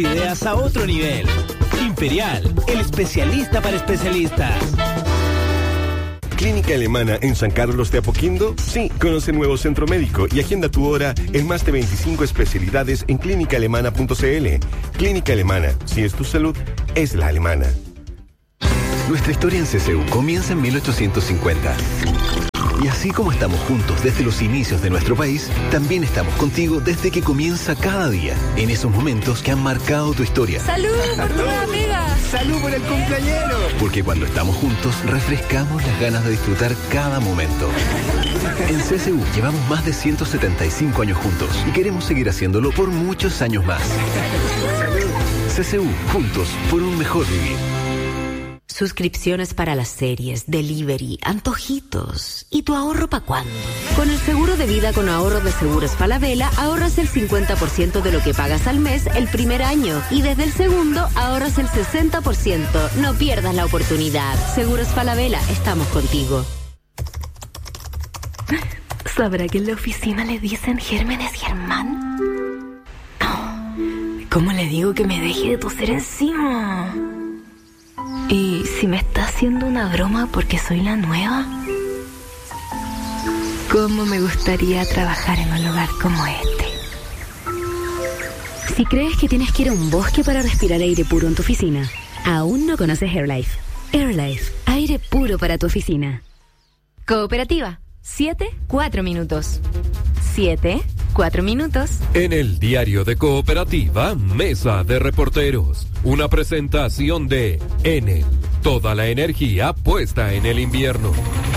Ideas a otro nivel. Imperial, el especialista para especialistas. Clínica Alemana en San Carlos de Apoquindo. Sí, conoce el nuevo centro médico y agenda tu hora en más de 25 especialidades en clínicaalemana.cl. Clínica Alemana, si es tu salud, es la alemana. Nuestra historia en CCU comienza en 1850. Y así como estamos juntos desde los inicios de nuestro país, también estamos contigo desde que comienza cada día, en esos momentos que han marcado tu historia. ¡Salud por tu nueva amiga! ¡Salud por el cumpleañero! Porque cuando estamos juntos, refrescamos las ganas de disfrutar cada momento. En CCU llevamos más de 175 años juntos y queremos seguir haciéndolo por muchos años más. CCU, juntos por un mejor vivir. Suscripciones para las series, delivery, antojitos. ¿Y tu ahorro para cuándo? Con el seguro de vida con ahorros de Seguros Falabella ahorras el 50% de lo que pagas al mes el primer año y desde el segundo ahorras el 60%. No pierdas la oportunidad. Seguros Falabella, estamos contigo. ¿Sabrá que en la oficina le dicen Gérmenes Germán? ¿Cómo le digo que me deje de toser encima? ¿Y si me está haciendo una broma porque soy la nueva? ¿Cómo me gustaría trabajar en un lugar como este? Si crees que tienes que ir a un bosque para respirar aire puro en tu oficina, aún no conoces AirLife. AirLife, aire puro para tu oficina. Cooperativa, 7-4 minutos. 7-4 minutos. En el diario de Cooperativa, Mesa de Reporteros. Una presentación de Enel. Toda la energía puesta en el invierno.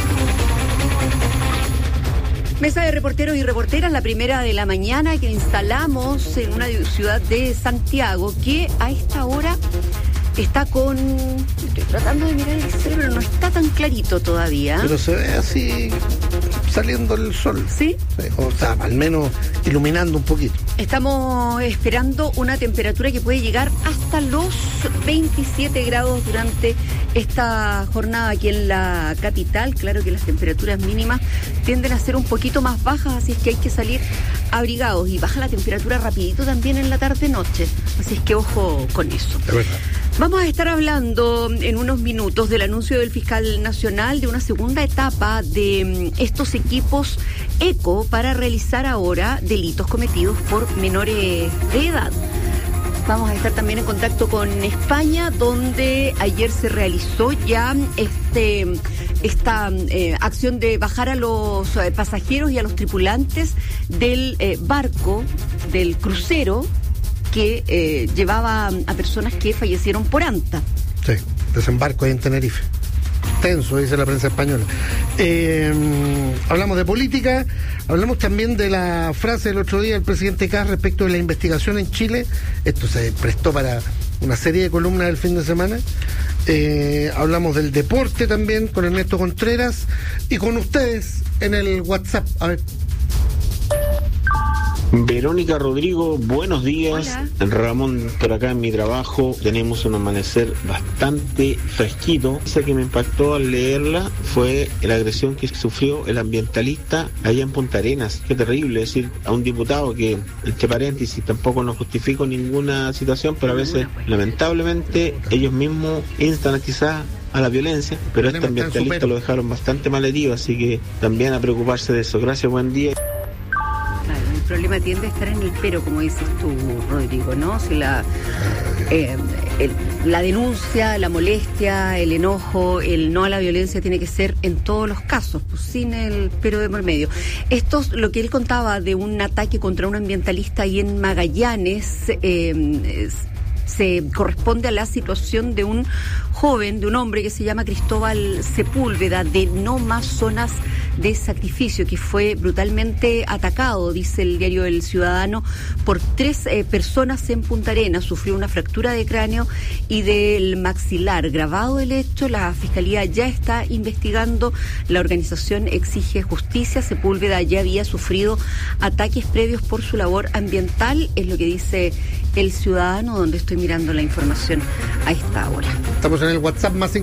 Mesa de reporteros y reporteras, la primera de la mañana que instalamos en una ciudad de Santiago que a esta hora está con... Estoy tratando de mirar el cielo, pero no está tan clarito todavía. Pero se ve así saliendo el sol. ¿Sí? O sea, al menos iluminando un poquito. Estamos esperando una temperatura que puede llegar hasta los 27 grados durante esta jornada aquí en la capital. Claro que las temperaturas mínimas tienden a ser un poquito más bajas, así es que hay que salir abrigados. Y baja la temperatura rapidito también en la tarde-noche. Así es que ojo con eso. Es verdad. Vamos a estar hablando en unos minutos del anuncio del fiscal nacional de una segunda etapa de estos equipos ECO para realizar ahora delitos cometidos por menores de edad. Vamos a estar también en contacto con España, donde ayer se realizó ya esta acción de bajar a los pasajeros y a los tripulantes del barco, del crucero, que llevaba a personas que fallecieron por ANTA. Sí, desembarco ahí en Tenerife. Tenso, dice la prensa española. Hablamos de política, hablamos también de la frase del otro día del presidente Kast respecto de la investigación en Chile. Esto se prestó para una serie de columnas del fin de semana. Hablamos del deporte también con Ernesto Contreras y con ustedes en el WhatsApp. A ver. Verónica Rodrigo, buenos días. Hola. Ramón, por acá en mi trabajo tenemos un amanecer bastante fresquito. Sé que me impactó al leerla fue la agresión que sufrió el ambientalista allá en Punta Arenas. Qué terrible, es decir, a un diputado que, entre paréntesis, tampoco nos justifico ninguna situación, pero a veces, lamentablemente, ellos mismos instan quizás a la violencia, pero este ambientalista lo dejaron bastante mal herido, así que también a preocuparse de eso. Gracias, buen día. El problema tiende a estar en el pero, como dices tú, Rodrigo, ¿no? Si la denuncia, la molestia, el enojo, el no a la violencia tiene que ser en todos los casos, pues sin el pero de por medio. Esto es lo que él contaba de un ataque contra un ambientalista ahí en Magallanes. Se corresponde a la situación de un joven, de un hombre que se llama Cristóbal Sepúlveda, de No Más Zonas de Sacrificio, que fue brutalmente atacado, dice el diario El Ciudadano, por 3 personas en Punta Arenas. Sufrió una fractura de cráneo y del maxilar. Grabado el hecho, la Fiscalía ya está investigando. La organización exige justicia. Sepúlveda ya había sufrido ataques previos por su labor ambiental, es lo que dice El Ciudadano, donde estoy mirando la información a esta hora. Estamos en el WhatsApp más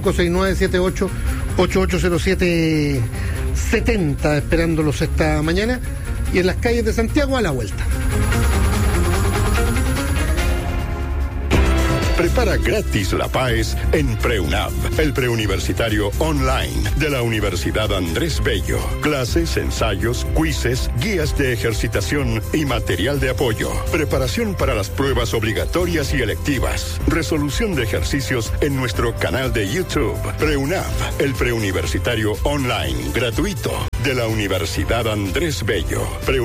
569-78-8807-70, esperándolos esta mañana. Y en las calles de Santiago a la vuelta. Prepara gratis la PAES en PreUNAV, el preuniversitario online de la Universidad Andrés Bello. Clases, ensayos, quizzes, guías de ejercitación y material de apoyo. Preparación para las pruebas obligatorias y electivas. Resolución de ejercicios en nuestro canal de YouTube. PreUNAV, el preuniversitario online gratuito de la Universidad Andrés Bello.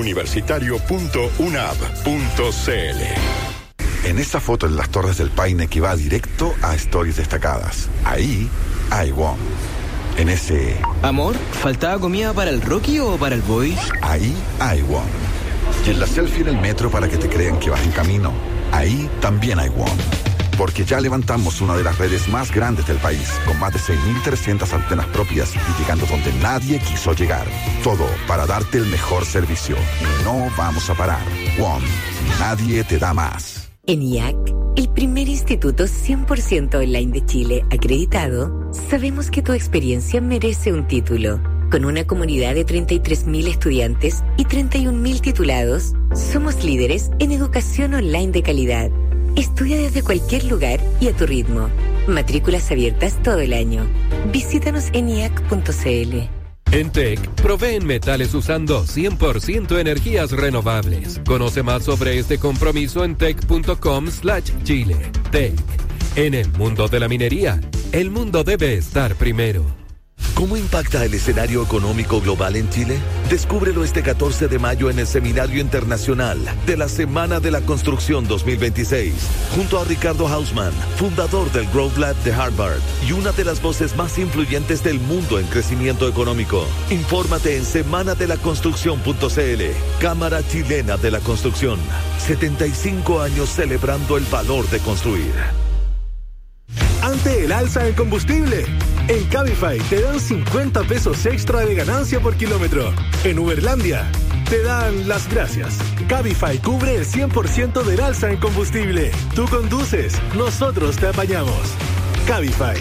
preuniversitario.unav.cl. En esta foto en las Torres del Paine que va directo a Stories Destacadas. Ahí hay WOM. En ese... Amor, ¿faltaba comida para el Rocky o para el Boy? Ahí hay WOM. Y en la selfie en el metro para que te crean que vas en camino. Ahí también hay WOM. Porque ya levantamos una de las redes más grandes del país, con más de 6.300 antenas propias y llegando donde nadie quiso llegar. Todo para darte el mejor servicio. Y no vamos a parar. WOM. Nadie te da más. En IAC, el primer instituto 100% online de Chile acreditado, sabemos que tu experiencia merece un título. Con una comunidad de 33.000 estudiantes y 31.000 titulados, somos líderes en educación online de calidad. Estudia desde cualquier lugar y a tu ritmo. Matrículas abiertas todo el año. Visítanos en IAC.cl. En TEC, proveen metales usando 100% energías renovables. Conoce más sobre este compromiso en tec.com/Chile. TEC. En el mundo de la minería, el mundo debe estar primero. ¿Cómo impacta el escenario económico global en Chile? Descúbrelo este 14 de mayo en el Seminario Internacional de la Semana de la Construcción 2026, junto a Ricardo Hausmann, fundador del Growth Lab de Harvard y una de las voces más influyentes del mundo en crecimiento económico. Infórmate en semanadelaconstrucción.cl. Cámara Chilena de la Construcción. 75 años celebrando el valor de construir. Ante el alza del combustible, en Cabify te dan 50 pesos extra de ganancia por kilómetro. En Uberlandia te dan las gracias. Cabify cubre el 100% del alza en combustible. Tú conduces, nosotros te apañamos. Cabify.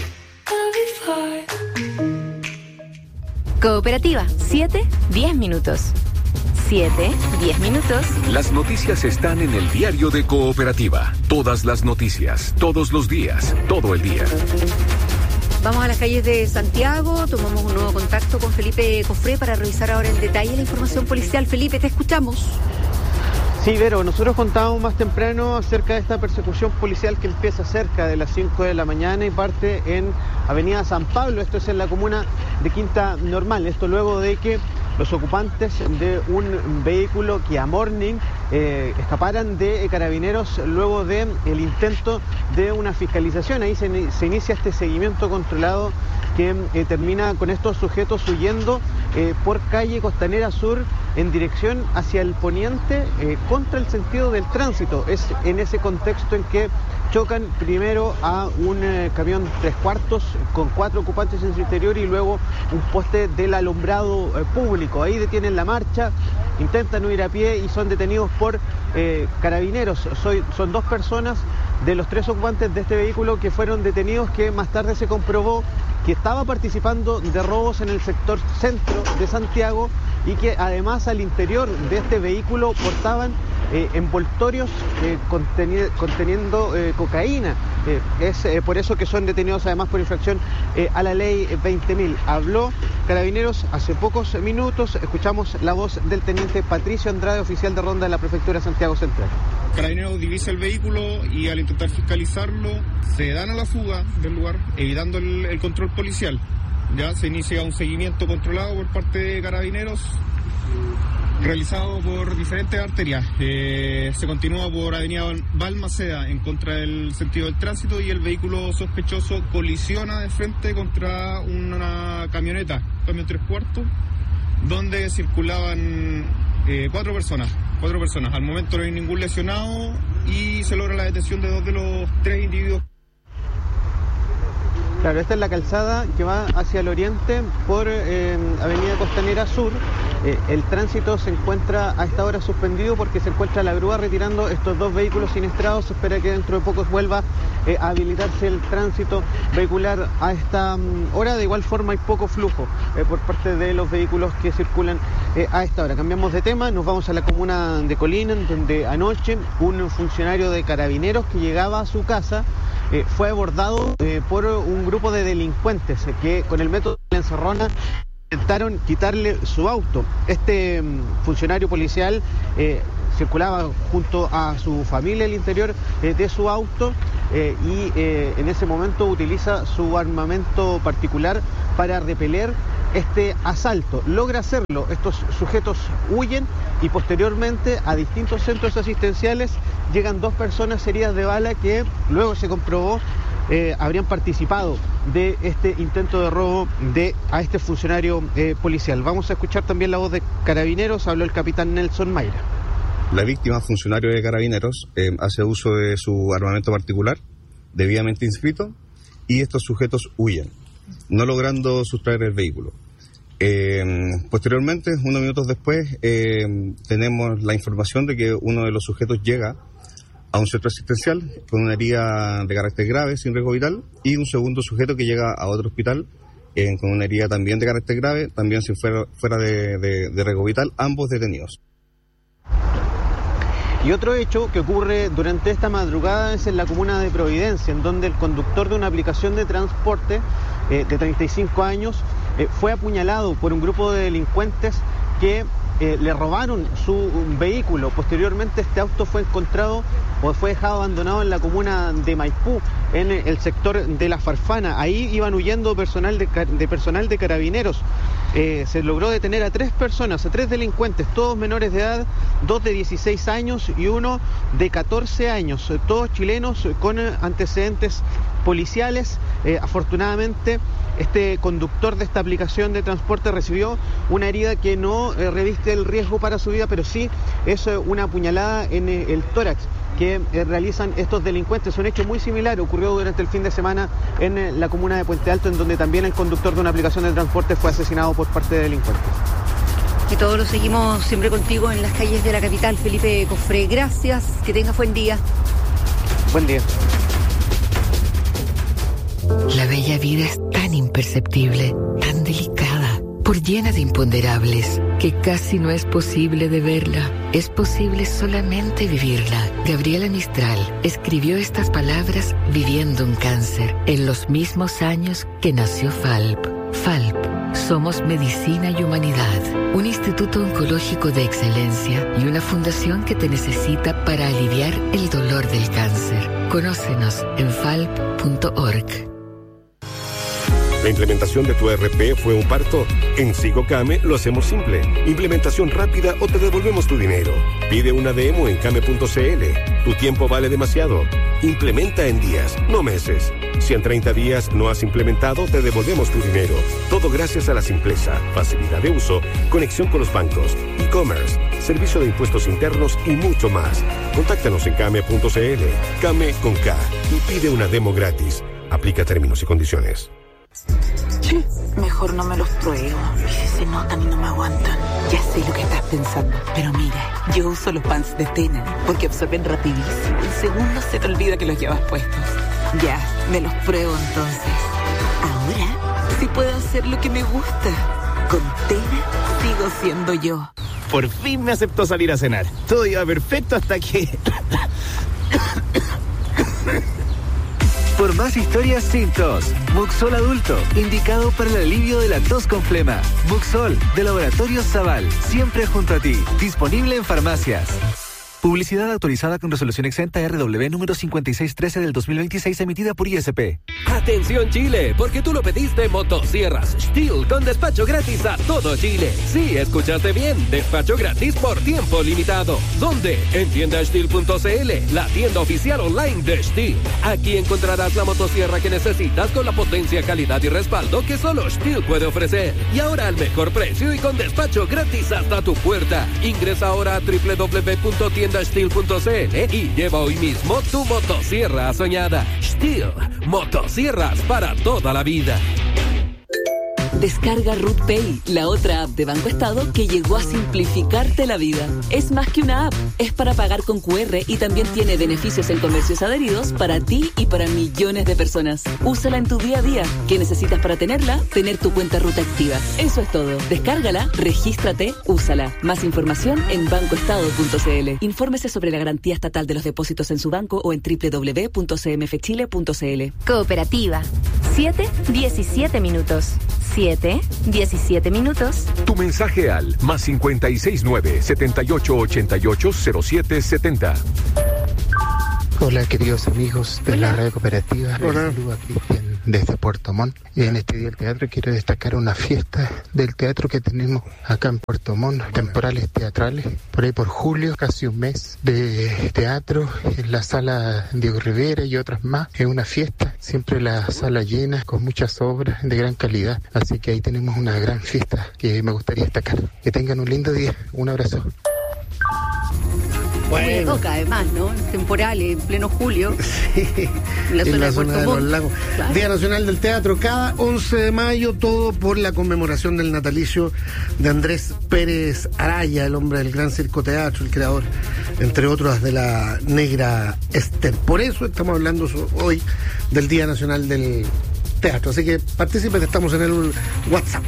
Cooperativa, 7-10 minutos. 7-10 minutos. Las noticias están en el diario de Cooperativa. Todas las noticias, todos los días, todo el día. Vamos a las calles de Santiago, tomamos un nuevo contacto con Felipe Cofré para revisar ahora en detalle la información policial. Felipe, te escuchamos. Sí, Vero, nosotros contábamos más temprano acerca de esta persecución policial que empieza cerca de las 5 de la mañana y parte en Avenida San Pablo, esto es en la comuna de Quinta Normal, esto luego de que los ocupantes de un vehículo Kia Morning escaparan de carabineros luego del intento de una fiscalización. Ahí se inicia este seguimiento controlado que termina con estos sujetos huyendo por calle Costanera Sur en dirección hacia el poniente contra el sentido del tránsito. Es en ese contexto en que chocan primero a un camión 3/4 con 4 ocupantes en su interior y luego un poste del alumbrado público. Ahí detienen la marcha, intentan huir a pie y son detenidos por carabineros. Son 2 personas de los 3 ocupantes de este vehículo que fueron detenidos, que más tarde se comprobó que estaba participando de robos en el sector centro de Santiago y que además al interior de este vehículo portaban envoltorios conteniendo cocaína. Es por eso que son detenidos además por infracción a la ley 20.000. Habló Carabineros hace pocos minutos, escuchamos la voz del teniente Patricio Andrade, oficial de ronda de la Prefectura de Santiago Central. Carabineros divisa el vehículo y al intentar fiscalizarlo se dan a la fuga del lugar, evitando el control policial. Ya se inicia un seguimiento controlado por parte de Carabineros, realizado por diferentes arterias. Se continúa por Avenida Balmaceda en contra del sentido del tránsito y el vehículo sospechoso colisiona de frente contra una camioneta, camión 3/4, donde circulaban 4 personas. Al momento no hay ningún lesionado y se logra la detención de 2 de los 3 individuos. Claro, esta es la calzada que va hacia el oriente por Avenida Costanera Sur. El tránsito se encuentra a esta hora suspendido porque se encuentra la grúa retirando estos 2 vehículos siniestrados. Se espera que dentro de poco vuelva a habilitarse el tránsito vehicular a esta hora. De igual forma hay poco flujo por parte de los vehículos que circulan a esta hora. Cambiamos de tema, nos vamos a la comuna de Colina, donde anoche un funcionario de Carabineros que llegaba a su casa fue abordado por un grupo de delincuentes que con el método de la encerrona intentaron quitarle su auto. Este funcionario policial circulaba junto a su familia al interior de su auto y en ese momento utiliza su armamento particular para repeler este asalto. Logra hacerlo, estos sujetos huyen y posteriormente a distintos centros asistenciales llegan 2 personas heridas de bala que luego se comprobó habrían participado de este intento de robo a este funcionario policial. Vamos a escuchar también la voz de Carabineros. Habló el capitán Nelson Mayra. La víctima, funcionario de Carabineros, hace uso de su armamento particular, debidamente inscrito, y estos sujetos huyen, no logrando sustraer el vehículo. Posteriormente, unos minutos después, tenemos la información de que uno de los sujetos llega a un centro asistencial con una herida de carácter grave, sin riesgo vital, y un segundo sujeto que llega a otro hospital con una herida también de carácter grave, también sin fuera de riesgo vital, ambos detenidos. Y otro hecho que ocurre durante esta madrugada es en la comuna de Providencia, en donde el conductor de una aplicación de transporte de 35 años fue apuñalado por un grupo de delincuentes que le robaron su vehículo. Posteriormente este auto fue encontrado o fue dejado abandonado en la comuna de Maipú, en el sector de La Farfana. Ahí iban huyendo personal de Carabineros. Se logró detener a 3 personas, a 3 delincuentes, todos menores de edad, 2 de 16 años y 1 de 14 años, todos chilenos con antecedentes policiales. Afortunadamente, este conductor de esta aplicación de transporte recibió una herida que no reviste el riesgo para su vida, pero sí es una apuñalada en el tórax que realizan estos delincuentes. Un hecho muy similar ocurrió durante el fin de semana en la comuna de Puente Alto, en donde también el conductor de una aplicación de transporte fue asesinado por parte de delincuentes. Y todo lo seguimos siempre contigo en las calles de la capital, Felipe Cofré. Gracias, que tengas buen día. Buen día. La bella vida es tan imperceptible, tan delicada, por llena de imponderables, que casi no es posible de verla. Es posible solamente vivirla. Gabriela Mistral escribió estas palabras viviendo un cáncer, en los mismos años que nació FALP. FALP, somos medicina y humanidad, un instituto oncológico de excelencia y una fundación que te necesita para aliviar el dolor del cáncer. Conócenos en falp.org. ¿La implementación de tu ERP fue un parto? En SigoCame lo hacemos simple. Implementación rápida o te devolvemos tu dinero. Pide una demo en came.cl. Tu tiempo vale demasiado. Implementa en días, no meses. Si en 30 días no has implementado, te devolvemos tu dinero. Todo gracias a la simpleza, facilidad de uso, conexión con los bancos, e-commerce, servicio de impuestos internos y mucho más. Contáctanos en came.cl. Came con K y pide una demo gratis. Aplica términos y condiciones. Mejor no me los pruebo. Y si se notan y no me aguantan. Ya sé lo que estás pensando. Pero mira, yo uso los pants de Tena porque absorben rapidísimo. En segundos se te olvida que los llevas puestos. Ya, me los pruebo entonces. Ahora sí puedo hacer lo que me gusta. Con Tena sigo siendo yo. Por fin me aceptó salir a cenar. Todo iba perfecto hasta que... Por más historias sin tos, Muxol Adulto, indicado para el alivio de la tos con flema. Muxol, de Laboratorios Zaval, siempre junto a ti. Disponible en farmacias. Publicidad autorizada con resolución exenta RW número 5613 del 2026 emitida por ISP. Atención Chile, porque tú lo pediste. Motosierras Stihl con despacho gratis a todo Chile. Sí, escuchaste bien, despacho gratis por tiempo limitado. ¿Dónde? En tiendastihl.cl, la tienda oficial online de Stihl. Aquí encontrarás la motosierra que necesitas con la potencia, calidad y respaldo que solo Stihl puede ofrecer. Y ahora al mejor precio y con despacho gratis hasta tu puerta. Ingresa ahora a www.tiendastihl.cl y lleva hoy mismo tu motosierra soñada. Stihl, motosierras para toda la vida. Descarga Ruth Pay, la otra app de Banco Estado que llegó a simplificarte la vida. Es más que una app, es para pagar con QR y también tiene beneficios en comercios adheridos para ti y para millones de personas. Úsala en tu día a día. ¿Qué necesitas para tenerla? Tener tu cuenta Ruth activa. Eso es todo. Descárgala, regístrate, úsala. Más información en bancoestado.cl. Infórmese sobre la garantía estatal de los depósitos en su banco o en www.cmfchile.cl. Cooperativa. 7:17 minutos. 7:17 minutos. Tu mensaje al +569 78880770. Hola, queridos amigos de la red cooperativa. Les saludo a Cristian desde Puerto Montt. En este Día del Teatro quiero destacar una fiesta del teatro que tenemos acá en Puerto Montt, temporales teatrales, por ahí por julio, casi un mes de teatro en la sala Diego Rivera y otras más. Es una fiesta, siempre la sala llena, con muchas obras de gran calidad, así que ahí tenemos una gran fiesta que me gustaría destacar. Que tengan un lindo día, un abrazo. Bueno. Toca además, ¿no? Temporal, en pleno julio. Sí, en la zona, de los lagos. Claro. Día Nacional del Teatro, cada 11 de mayo, todo por la conmemoración del natalicio de Andrés Pérez Araya, el hombre del Gran Circo Teatro, el creador, entre otros, de la Negra Esther. Por eso estamos hablando hoy del Día Nacional del Teatro. Así que participen, estamos en el WhatsApp.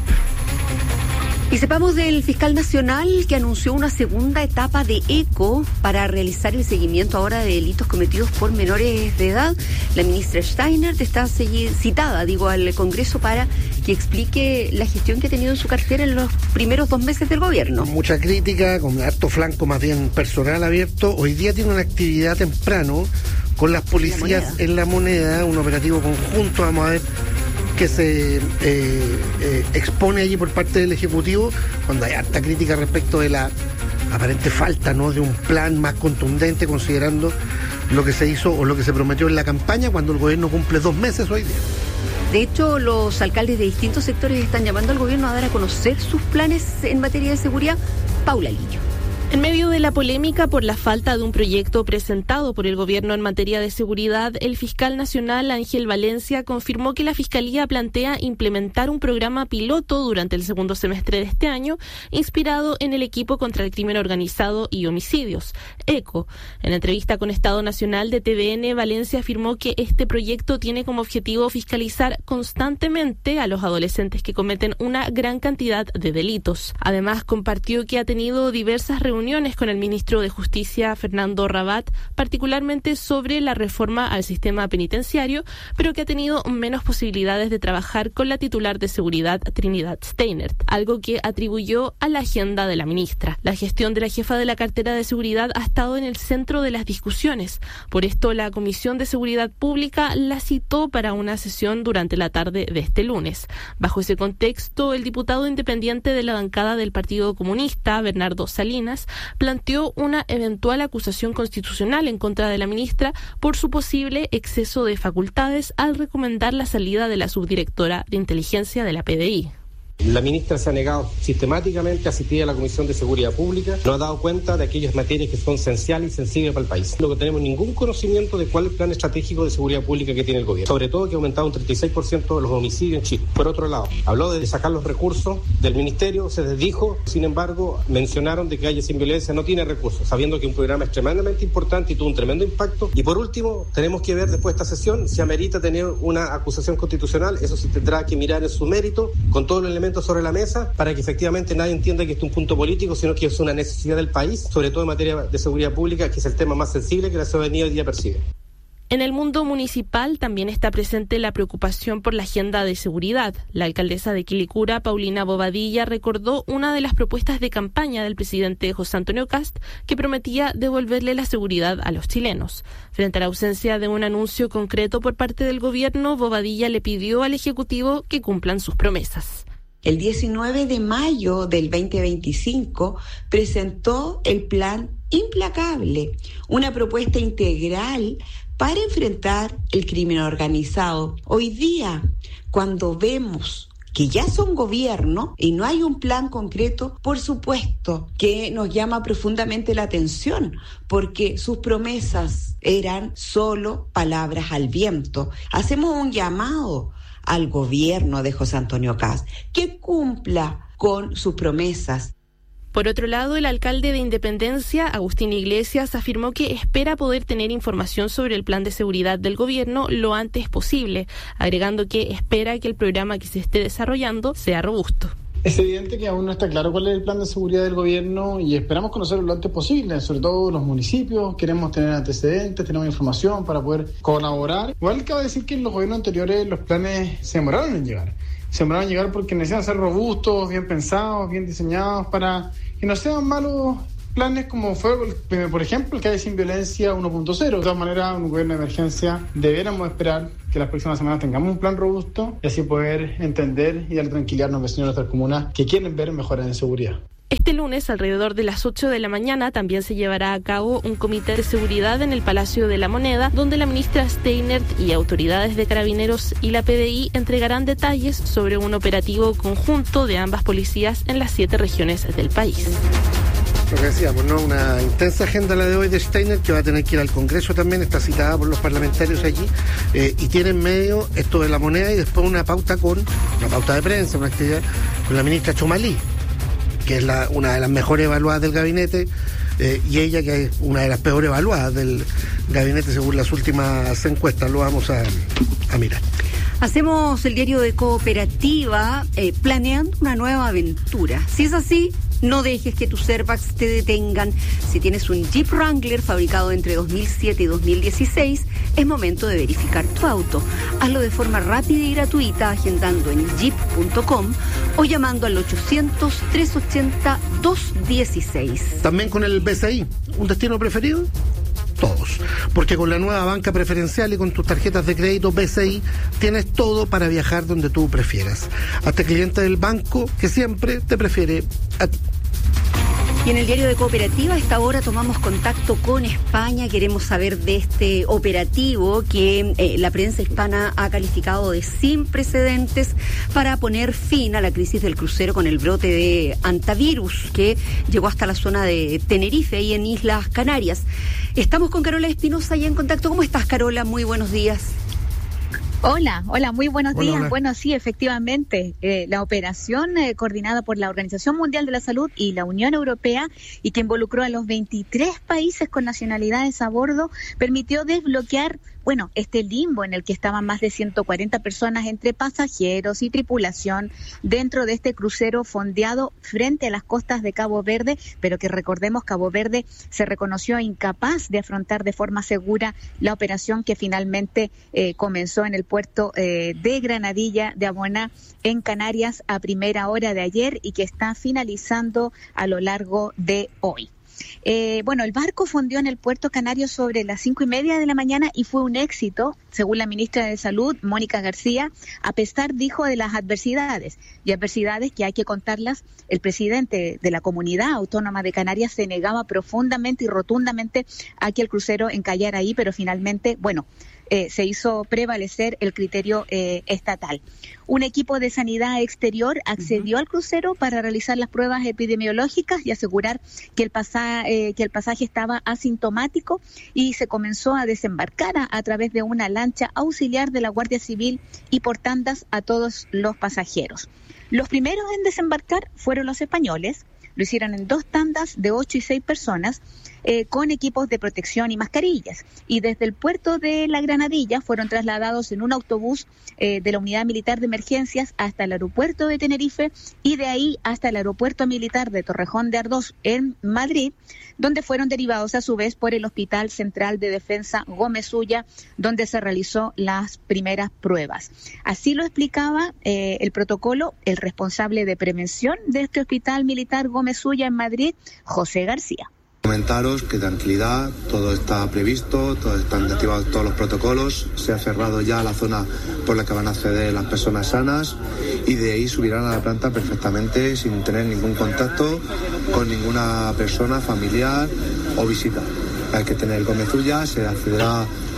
Y sepamos del fiscal nacional que anunció una segunda etapa de ECO para realizar el seguimiento ahora de delitos cometidos por menores de edad. La ministra Steiner está citada, al Congreso para que explique la gestión que ha tenido en su cartera en los primeros 2 meses del gobierno. Con mucha crítica, con harto flanco más bien personal abierto. Hoy día tiene una actividad temprano con las policías en La Moneda, un operativo conjunto, vamos a ver, que se expone allí por parte del Ejecutivo, cuando hay harta crítica respecto de la aparente falta, ¿no?, de un plan más contundente, considerando lo que se hizo o lo que se prometió en la campaña, cuando el gobierno cumple 2 meses hoy día. De hecho, los alcaldes de distintos sectores están llamando al gobierno a dar a conocer sus planes en materia de seguridad. Paula Lillo. En medio de la polémica por la falta de un proyecto presentado por el gobierno en materia de seguridad, el fiscal nacional Ángel Valencia confirmó que la Fiscalía plantea implementar un programa piloto durante el segundo semestre de este año, inspirado en el Equipo contra el Crimen Organizado y Homicidios, ECO. En entrevista con Estado Nacional de TVN, Valencia afirmó que este proyecto tiene como objetivo fiscalizar constantemente a los adolescentes que cometen una gran cantidad de delitos. Además, compartió que ha tenido diversas reuniones con el ministro de Justicia, Fernando Rabat, particularmente sobre la reforma al sistema penitenciario, pero que ha tenido menos posibilidades de trabajar con la titular de Seguridad, Trinidad Steiner, algo que atribuyó a la agenda de la ministra. La gestión de la jefa de la cartera de Seguridad ha estado en el centro de las discusiones. Por esto, la Comisión de Seguridad Pública la citó para una sesión durante la tarde de este lunes. Bajo ese contexto, el diputado independiente de la bancada del Partido Comunista, Bernardo Salinas, planteó una eventual acusación constitucional en contra de la ministra por su posible exceso de facultades al recomendar la salida de la subdirectora de inteligencia de la PDI. La ministra se ha negado sistemáticamente a asistir a la Comisión de Seguridad Pública, no ha dado cuenta de aquellas materias que son esenciales y sensibles para el país. No tenemos ningún conocimiento de cuál es el plan estratégico de seguridad pública que tiene el gobierno. Sobre todo que ha aumentado un 36% de los homicidios en Chile. Por otro lado, habló de sacar los recursos del ministerio, se desdijo, sin embargo, mencionaron de que Calle Sin Violencia no tiene recursos, sabiendo que es un programa extremadamente importante y tuvo un tremendo impacto. Y por último, tenemos que ver después de esta sesión si amerita tener una acusación constitucional. Eso sí tendrá que mirar en su mérito, con todos los elementos sobre la mesa, para que efectivamente nadie entienda que esto es un punto político, sino que es una necesidad del país, sobre todo en materia de seguridad pública, que es el tema más sensible que la ciudadanía hoy día percibe. En el mundo municipal también está presente la preocupación por la agenda de seguridad. La alcaldesa de Quilicura, Paulina Bobadilla, recordó una de las propuestas de campaña del presidente José Antonio Kast, que prometía devolverle la seguridad a los chilenos. Frente a la ausencia de un anuncio concreto por parte del gobierno, Bobadilla le pidió al Ejecutivo que cumplan sus promesas. El 19 de mayo del 2025 presentó el Plan Implacable, una propuesta integral para enfrentar el crimen organizado. Hoy día, cuando vemos que ya son gobierno y no hay un plan concreto, por supuesto que nos llama profundamente la atención, porque sus promesas eran solo palabras al viento. Hacemos un llamado al gobierno de José Antonio Kast que cumpla con sus promesas. Por otro lado, el alcalde de Independencia, Agustín Iglesias, afirmó que espera poder tener información sobre el plan de seguridad del gobierno lo antes posible, agregando que espera que el programa que se esté desarrollando sea robusto. Es evidente que aún no está claro cuál es el plan de seguridad del gobierno y esperamos conocerlo lo antes posible, sobre todo los municipios. Queremos tener antecedentes, tenemos información para poder colaborar. Igual cabe decir que en los gobiernos anteriores los planes se demoraron en llegar. Se demoraron en llegar porque necesitan ser robustos, bien pensados, bien diseñados para que no sean malos planes como fue, por ejemplo, el CAE sin violencia 1.0. De todas maneras, un gobierno de emergencia deberíamos esperar que las próximas semanas tengamos un plan robusto y así poder entender y dar tranquilidad a los vecinos de nuestras comunas que quieren ver mejoras en seguridad. Este lunes, alrededor de las 8 de la mañana, también se llevará a cabo un comité de seguridad en el Palacio de la Moneda, donde la ministra Steinert y autoridades de Carabineros y la PDI entregarán detalles sobre un operativo conjunto de ambas policías en las 7 regiones del país. Lo que decíamos, ¿no? Una intensa agenda la de hoy de Steinert, que va a tener que ir al Congreso también, está citada por los parlamentarios allí, y tiene en medio esto de la moneda y después una pauta de prensa, una actividad con la ministra Chomalí, que es una de las mejores evaluadas del gabinete, y ella que es una de las peores evaluadas del gabinete según las últimas encuestas. Lo vamos a mirar. Hacemos el diario de Cooperativa planeando una nueva aventura. Si es así, no dejes que tus airbags te detengan. Si tienes un Jeep Wrangler fabricado entre 2007 y 2016, es momento de verificar tu auto. Hazlo de forma rápida y gratuita agendando en jeep.com o llamando al 800-380-216. También con el BCI, ¿un destino preferido? Todos, porque con la nueva banca preferencial y con tus tarjetas de crédito BCI tienes todo para viajar donde tú prefieras. Hazte cliente del banco que siempre te prefiere a ti. Y en el diario de Cooperativa, a esta hora tomamos contacto con España. Queremos saber de este operativo que la prensa hispana ha calificado de sin precedentes para poner fin a la crisis del crucero con el brote de hantavirus que llegó hasta la zona de Tenerife y en Islas Canarias. Estamos con Carola Espinosa ya en contacto. ¿Cómo estás, Carola? Muy buenos días. Hola, muy buenos días. Hola. Bueno, sí, efectivamente, la operación coordinada por la Organización Mundial de la Salud y la Unión Europea y que involucró a los 23 países con nacionalidades a bordo permitió desbloquear, este limbo en el que estaban más de 140 personas entre pasajeros y tripulación dentro de este crucero fondeado frente a las costas de Cabo Verde, pero que recordemos, Cabo Verde se reconoció incapaz de afrontar de forma segura la operación que finalmente comenzó en el puerto de Granadilla de Aboná en Canarias a primera hora de ayer y que está finalizando a lo largo de hoy. El barco fondió en el puerto canario sobre las 5:30 de la mañana y fue un éxito, según la ministra de Salud, Mónica García, a pesar, dijo, de las adversidades que hay que contarlas. El presidente de la Comunidad Autónoma de Canarias se negaba profundamente y rotundamente a que el crucero encallara ahí, pero finalmente, se hizo prevalecer el criterio estatal. Un equipo de sanidad exterior accedió al crucero para realizar las pruebas epidemiológicas y asegurar que el pasaje estaba asintomático y se comenzó a desembarcar a través de una lancha auxiliar de la Guardia Civil y por tandas a todos los pasajeros. Los primeros en desembarcar fueron los españoles. Lo hicieron en 2 tandas de 8 y 6 personas con equipos de protección y mascarillas. Y desde el puerto de La Granadilla fueron trasladados en un autobús de la Unidad Militar de Emergencias hasta el aeropuerto de Tenerife y de ahí hasta el aeropuerto militar de Torrejón de Ardoz en Madrid, donde fueron derivados a su vez por el Hospital Central de Defensa Gómez Ulla, donde se realizó las primeras pruebas. Así lo explicaba el protocolo el responsable de prevención de este Hospital Militar Gómez Ulla en Madrid, José García. Comentaros que tranquilidad, todo está previsto, están activados todos los protocolos, se ha cerrado ya la zona por la que van a acceder las personas sanas y de ahí subirán a la planta perfectamente sin tener ningún contacto con ninguna persona familiar o visita. Hay que tener Gómez Ulla, se accederá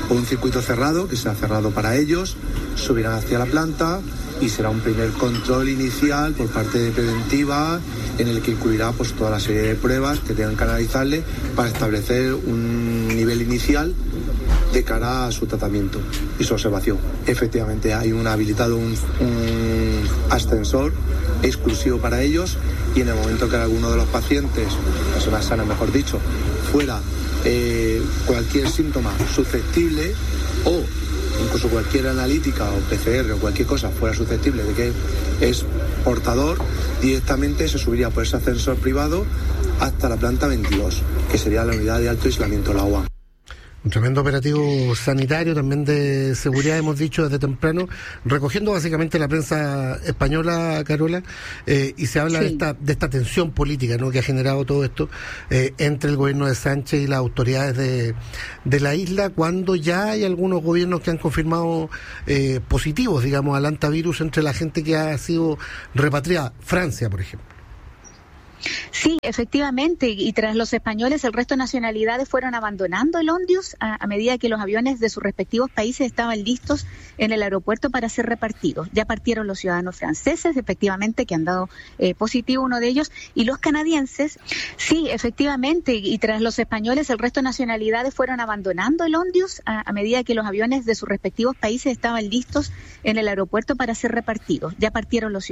por un circuito cerrado, que será cerrado para ellos, subirán hacia la planta y será un primer control inicial por parte de preventiva, en el que incluirá pues toda la serie de pruebas que tengan que analizarle para establecer un nivel inicial de cara a su tratamiento y su observación. Efectivamente hay habilitado un ascensor exclusivo para ellos, y en el momento que alguno de los pacientes, personas sanas mejor dicho, fuera cualquier síntoma susceptible, o incluso cualquier analítica o PCR o cualquier cosa fuera susceptible de que es portador, directamente se subiría por ese ascensor privado hasta la planta 22, que sería la unidad de alto aislamiento, la UAM. Un tremendo operativo sanitario, también de seguridad, hemos dicho desde temprano, recogiendo básicamente la prensa española, Carola, y se habla de esta tensión política, ¿no?, que ha generado todo esto entre el gobierno de Sánchez y las autoridades de la isla, cuando ya hay algunos gobiernos que han confirmado positivos, digamos, al antivirus entre la gente que ha sido repatriada. Francia, por ejemplo. Sí, efectivamente, y tras los españoles, el resto de nacionalidades fueron abandonando el Ondius a medida que los aviones de sus respectivos países estaban listos en el aeropuerto para ser repartidos. Ya partieron los ciudadanos franceses, efectivamente, que han dado positivo uno de ellos, y los canadienses. Sí, efectivamente, y tras los españoles, el resto de nacionalidades fueron abandonando el Ondius a medida que los aviones de sus respectivos países estaban listos en el aeropuerto para ser repartidos. Ya partieron los